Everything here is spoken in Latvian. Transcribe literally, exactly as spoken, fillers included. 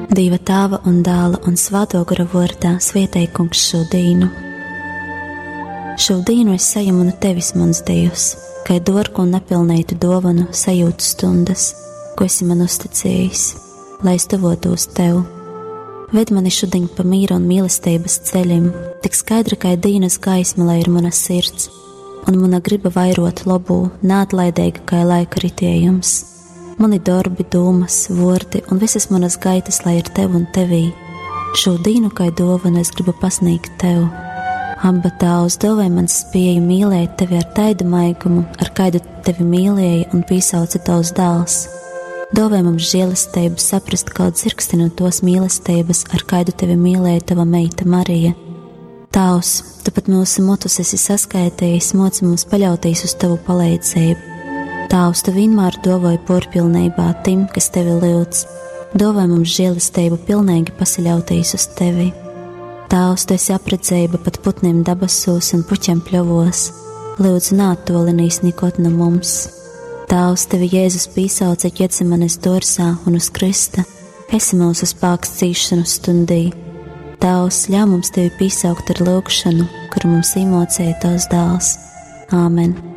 Dieva Tēva un Dēla un Svēto gara vārdā svētī Kungs šo dienu. Šo dienu es saņemu no Tevis, mans Dievs, kā dārgu un nepilnītu dāvanu sajūtu stundas, ko esi man uzticējis, lai es tuvotos Tev. Ved mani šodien pa mīra un mīlestības ceļiem, tik skaidra kā dienas gaisma, lai ir mana sirds, un mana griba vairot labu, neatlaidīga kā laika ritējums. Mani darbi, domas, vārdi un visas manas gaitas, lai ir Tev un Tevī. Šo dienu kā dāvanu es gribu pasniegt Tev. Abba Tēvs, dāvāj man spēju mīlēt Tevi ar taidu maigumu, ar kādu Tevi mīlēja un piesauca Tavs dēls. Dāvāj mums žēlastību saprast kaut dzirksti no tos mīlestības, ar kādu Tevi mīlēja Tava meita Marija. Tavs, Tu pat mūsu motus esi saskaitījis, moci mums paļauties uz Tavu palīdzību. Tavs, Tu vienmēr dāvāj porpilnībā tim, kas Tevi lūdz. Dāvāj mums žēlastību pilnīgi pasaļauties uz Tevi. Tavs, Tu esi apredzējība pat putniem dabasos un puķiem pļovos. Lūdzu, neattolinīs nikot no mums. Tavs, Tevi Jēzus piesauca Ģetsemanes dārzā un uz krista. Esi mūsu spēks cīšanu stundī. Tavs, ļauj mums Tevi piesaukt ar lūgšanu, kuru mums iemācīja Tavs dēls. Āmen.